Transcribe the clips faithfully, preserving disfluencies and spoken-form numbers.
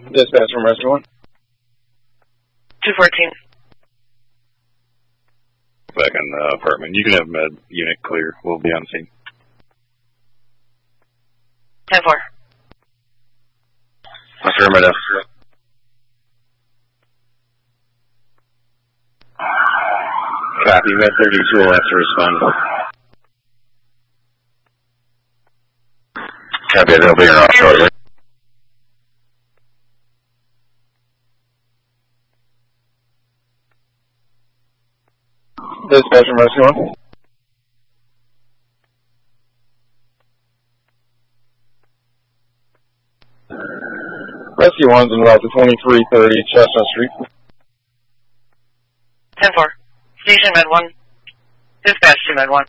Dispatch from Rescue one. two fourteen. Back in the apartment. You can have med unit clear. We'll be on scene. ten four. Affirmative. Copy. Med thirty-two will have to respond. Copy. They'll be around shortly. Dispatch from Rescue one. Rescue one's in about the twenty-three thirty Chestnut Street. ten four. Station Med one. Dispatch to Med one.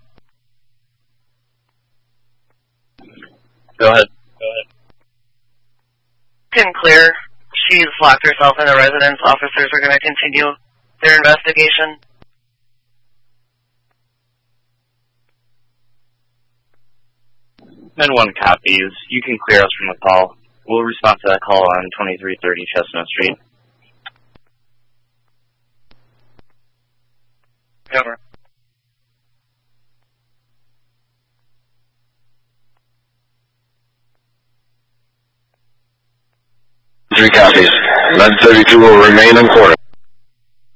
Go ahead. Go ahead. ten clear. She's locked herself in the residence. Officers are going to continue their investigation. Med one copies. You can clear us from the call. We'll respond to that call on twenty-three thirty Chestnut Street. Over. Three copies. Med thirty-two will remain in quarter.